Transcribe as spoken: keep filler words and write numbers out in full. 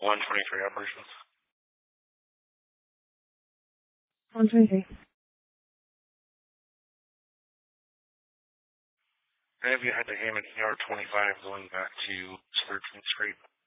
one twenty-three operations. one twenty-three. And if you had to Hammond E R twenty-five going back to thirteenth Street.